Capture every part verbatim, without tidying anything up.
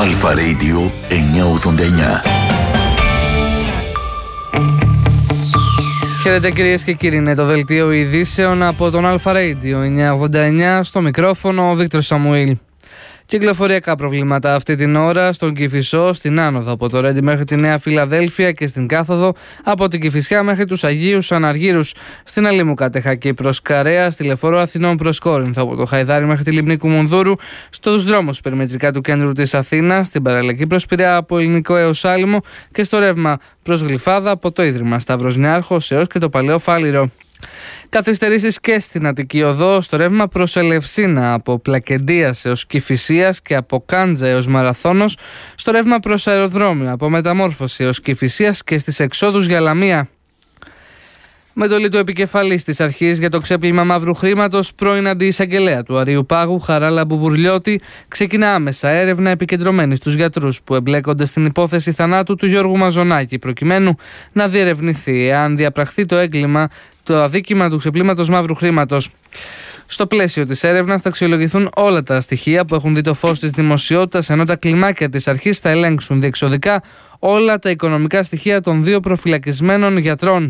Αλφα Radio εννιακόσια ογδόντα εννιά. Χαίρετε κυρίες και κύριοι, είναι το δελτίο ειδήσεων από τον Αλφα Radio εννιακόσια ογδόντα εννιά, στο μικρόφωνο ο Βίκτορ Σαμουήλ. Κυκλοφοριακά προβλήματα αυτή την ώρα στον Κηφισό, στην άνοδο από το Ρέντι μέχρι τη Νέα Φιλαδέλφια και στην κάθοδο από την Κηφισιά μέχρι τους Αγίους Αναργύρους, στην Αλήμου Κατεχακή προς Καρέα, στη Λεωφόρο Αθηνών προς Κόρινθο, από το Χαϊδάρι μέχρι τη Λιμνή Κουμουνδούρου, στους δρόμους περιμετρικά του κέντρου της Αθήνας, στην Παραλιακή προς Πειραιά από Ελληνικό έως Άλυμο και στο ρεύμα προς Γλυφάδα από το Ίδρυμα Σταύρος Νιάρχος έως και το Παλαιό Φάληρο. Καθυστερήσεις και στην Αττική Οδό, στο ρεύμα προς Ελευσίνα από Πλακεντίας έως Κηφισίας και από Κάντζα έως Μαραθώνος, στο ρεύμα προς αεροδρόμιο από Μεταμόρφωση έως Κηφισίας και στις εξόδους για Λαμία. Με εντολή του επικεφαλής της αρχής για το ξέπλυμα μαύρου χρήματος, πρώην αντιεισαγγελέα του Αρείου Πάγου, Χαράλα Μπουβουρλιώτη, ξεκινά άμεσα έρευνα επικεντρωμένη στους γιατρούς που εμπλέκονται στην υπόθεση θανάτου του Γιώργου Μαζονάκη, προκειμένου να διερευνηθεί εάν διαπραχθεί το έγκλημα, το αδίκημα του ξεπλύματος μαύρου χρήματος. Στο πλαίσιο της έρευνας θα αξιολογηθούν όλα τα στοιχεία που έχουν δει το φως της δημοσιότητας, ενώ τα κλιμάκια της αρχής θα ελέγξουν διεξοδικά όλα τα οικονομικά στοιχεία των δύο προφυλακισμένων γιατρών.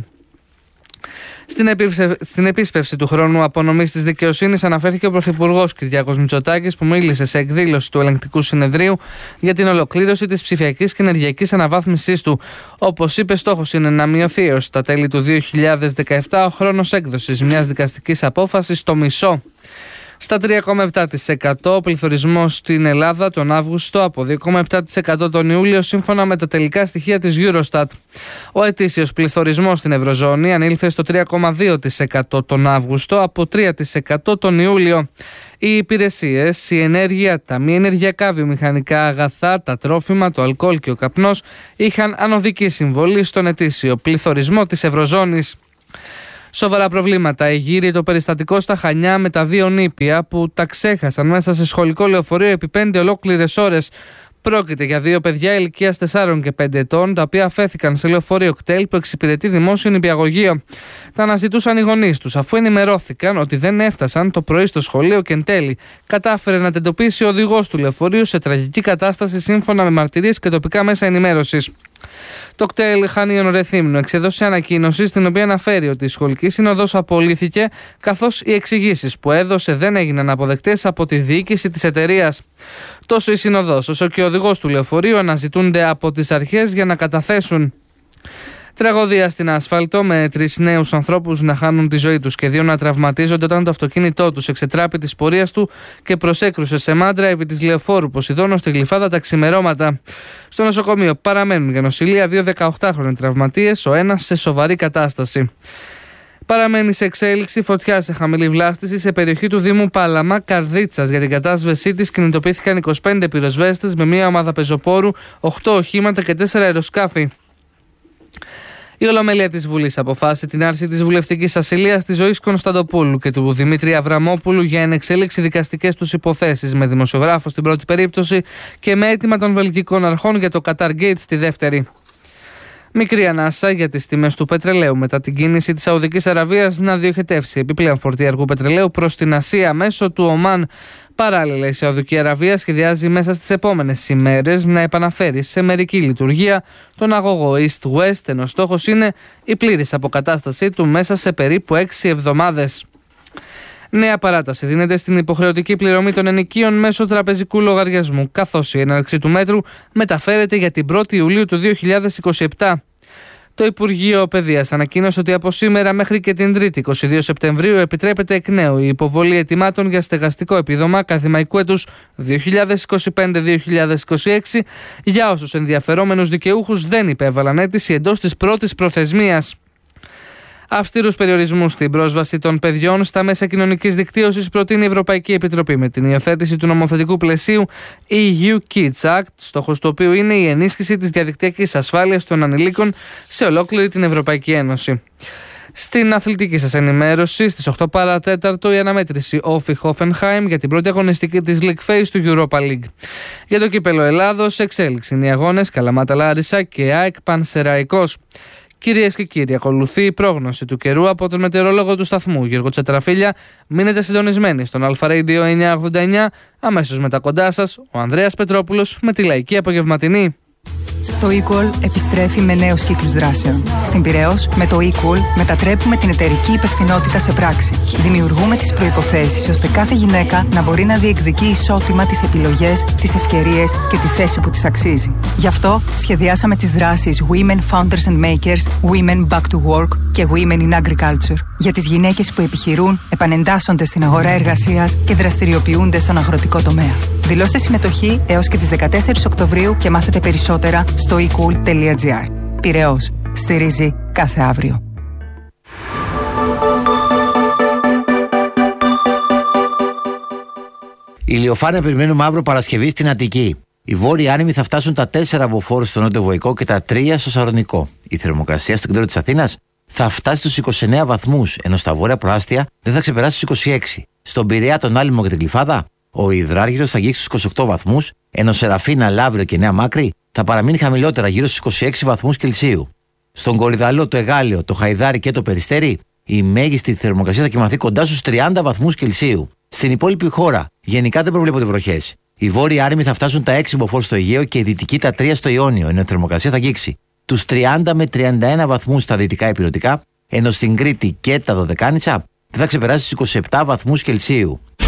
Στην, επίψε... Στην επίσπευση του χρόνου απονομής της δικαιοσύνης αναφέρθηκε ο Πρωθυπουργός Κυριάκος Μητσοτάκης, που μίλησε σε εκδήλωση του Ελεγκτικού Συνεδρίου για την ολοκλήρωση της ψηφιακής και ενεργειακής αναβάθμισής του. Όπως είπε, στόχος είναι να μειωθεί έως τα τέλη του δύο χιλιάδες δεκαεπτά ο χρόνος έκδοσης μιας δικαστικής απόφασης στο μισό. Στα τρία κόμμα επτά τοις εκατό ο πληθωρισμός στην Ελλάδα τον Αύγουστο, από δύο κόμμα επτά τοις εκατό τον Ιούλιο, σύμφωνα με τα τελικά στοιχεία της Eurostat. Ο ετήσιος πληθωρισμός στην Ευρωζώνη ανήλθε στο τρία κόμμα δύο τοις εκατό τον Αύγουστο, από τρία τοις εκατό τον Ιούλιο. Οι υπηρεσίες, η ενέργεια, τα μη ενεργειακά βιομηχανικά αγαθά, τα τρόφιμα, το αλκοόλ και ο καπνός είχαν ανωδική συμβολή στον ετήσιο πληθωρισμό της Ευρωζώνης. Σοβαρά προβλήματα εγείρει το περιστατικό στα Χανιά με τα δύο νήπια που τα ξέχασαν μέσα σε σχολικό λεωφορείο επί πέντε ολόκληρες ώρες. Πρόκειται για δύο παιδιά ηλικίας τεσσάρων και πέντε ετών, τα οποία αφέθηκαν σε λεωφορείο κτέλ που εξυπηρετεί δημόσιο νηπιαγωγείο. Τα αναζητούσαν οι γονείς τους, αφού ενημερώθηκαν ότι δεν έφτασαν το πρωί στο σχολείο και εν τέλει κατάφερε να τεντοποιήσει ο οδηγός του λεωφορείου σε τραγική κατάσταση, σύμφωνα με μαρτυρίες και τοπικά μέσα ενημέρωσης. Το κτέλ Χανίων Ρεθύμνου εξέδωσε ανακοίνωση στην οποία αναφέρει ότι η σχολική σύνοδος απολύθηκε, καθώς οι εξηγήσεις που έδωσε δεν έγιναν αποδεκτές από τη διοίκηση της εταιρείας. Τόσο η σύνοδος όσο και ο οδηγός του λεωφορείου αναζητούνται από τις αρχές για να καταθέσουν. Τραγωδία στην άσφαλτο, με τρεις νέους ανθρώπους να χάνουν τη ζωή τους και δύο να τραυματίζονται όταν το αυτοκίνητό τους εξετράπη της πορείας του και προσέκρουσε σε μάντρα επί της Λεωφόρου Ποσειδώνος στη Γλυφάδα τα ξημερώματα. Στο νοσοκομείο παραμένουν για νοσηλεία δύο δεκαοκτάχρονοι τραυματίες, ο ένας σε σοβαρή κατάσταση. Παραμένει σε εξέλιξη φωτιά σε χαμηλή βλάστηση σε περιοχή του Δήμου Πάλαμα Καρδίτσας. Για την κατάσβεσή της κινητοποιήθηκαν είκοσι πέντε πυροσβέστες με μία ομάδα πεζοπόρου, οκτώ οχήματα και τέσσερα αεροσκάφη. Η Ολομέλεια της Βουλής αποφάσισε την άρση της βουλευτικής ασυλίας της Ζωής Κωνσταντοπούλου και του Δημήτρη Αβραμόπουλου για ενεξέλιξη δικαστικές τους υποθέσεις, με δημοσιογράφο στην πρώτη περίπτωση και με αίτημα των βελγικών αρχών για το Qatar Gate στη δεύτερη. Μικρή ανάσα για τις τιμές του πετρελαίου μετά την κίνηση της Σαουδικής Αραβίας να διοχετεύσει επιπλέον φορτία αργού πετρελαίου προς την Ασία μέσω του Ομάν. Παράλληλα, η Σαουδική Αραβία σχεδιάζει μέσα στις επόμενες ημέρες να επαναφέρει σε μερική λειτουργία τον αγωγό East-West, ενώ στόχος είναι η πλήρης αποκατάστασή του μέσα σε περίπου έξι εβδομάδες. Νέα παράταση δίνεται στην υποχρεωτική πληρωμή των ενοικίων μέσω τραπεζικού λογαριασμού, καθώς η έναρξη του μέτρου μεταφέρεται για την πρώτη Ιουλίου του δύο χιλιάδες είκοσι επτά. Το Υπουργείο Παιδείας ανακοίνωσε ότι από σήμερα μέχρι και την Τρίτη, είκοσι δύο Σεπτεμβρίου, επιτρέπεται εκ νέου η υποβολή αιτημάτων για στεγαστικό επίδομα ακαδημαϊκού έτους δύο χιλιάδες είκοσι πέντε δύο χιλιάδες είκοσι έξι για όσους ενδιαφερόμενους δικαιούχους δεν υπέβαλαν αίτηση εντός της πρώτης προθεσμίας. Αυστηρούς περιορισμούς στην πρόσβαση των παιδιών στα μέσα κοινωνικής δικτύωσης προτείνει η Ευρωπαϊκή Επιτροπή με την υιοθέτηση του νομοθετικού πλαισίου ι γιου Kids Act, στόχος του οποίου είναι η ενίσχυση της διαδικτυακής ασφάλειας των ανηλίκων σε ολόκληρη την Ευρωπαϊκή Ένωση. Στην αθλητική σας ενημέρωση, στις οκτώ παρά τέταρτο, η αναμέτρηση Όφι Χόφενχάιμ για την πρώτη αγωνιστική της League Phase του Europa League. Για το κύπελλο Ελλάδος, εξέλιξη είναι οι αγώνες Καλαμάτα Λάρισα και ΑΕΚ Πανσεραϊκός. Κυρίες και κύριοι, ακολουθεί η πρόγνωση του καιρού από τον μετεωρολόγο του σταθμού Γιώργο Τσατραφίλια. Μείνετε συντονισμένοι στον Αλφα Radio εννιακόσια ογδόντα εννιά. Αμέσως μετά κοντά σας ο Ανδρέας Πετρόπουλος με τη λαϊκή απογευματινή. Το eCall επιστρέφει με νέους κύκλους δράσεων. Στην Πειραιώς, με το eCall μετατρέπουμε την εταιρική υπευθυνότητα σε πράξη. Δημιουργούμε τις προϋποθέσεις ώστε κάθε γυναίκα να μπορεί να διεκδικεί ισότιμα τις επιλογές, τις ευκαιρίες και τη θέση που της αξίζει. Γι' αυτό σχεδιάσαμε τις δράσεις Women Founders and Makers, Women Back to Work και Women in Agriculture για τις γυναίκες που επιχειρούν, επανεντάσσονται στην αγορά εργασίας και δραστηριοποιούνται στον αγροτικό τομέα. Δηλώστε συμμετοχή έως και τις δεκατέσσερις Οκτωβρίου και μάθετε περισσότερα στο e cool τελεία gr. Πειραιώς. Στηρίζει κάθε αύριο. Ηλιοφάνεια περιμένουμε αύριο Παρασκευή στην Αττική. Οι βόρειοι άνεμοι θα φτάσουν τα τέσσερα βοφόρους στο νότιο Βοϊκό και τα τρία στο Σαρονικό. Η θερμοκρασία στο κέντρο της Αθήνας θα φτάσει στους είκοσι εννέα βαθμούς, ενώ στα βόρεια προάστια δεν θα ξεπεράσει τους είκοσι έξι. Στον Πειραιά, τον Άλυμο και την Γλυφάδα, ο υδράργυρος θα αγγίξει στους είκοσι οκτώ βαθμούς, ενώ Σεραφίνα, Λαύριο και Νέα Μάκρη θα παραμείνει χαμηλότερα γύρω στους είκοσι έξι βαθμούς Κελσίου. Στον Κορυδαλό, το Εγάλιο, το Χαϊδάρι και το Περιστέρι, η μέγιστη θερμοκρασία θα κοιμαθεί κοντά στους τριάντα βαθμούς Κελσίου. Στην υπόλοιπη χώρα, γενικά δεν προβλέπονται βροχές. Οι βόρειοι άρημοι θα φτάσουν τα έξι μποφόρ στο Αιγαίο και οι δυτικοί τα τρία στο Ιόνιο, ενώ η θερμοκρασία θα αγγίξει τους τριάντα με τριάντα ένα βαθμούς στα δυτικά ηπειρωτικά, ενώ στην Κρήτη και τα Δωδεκάνησα δεν θα ξεπεράσει τους είκοσι επτά βαθμούς Κελσίου.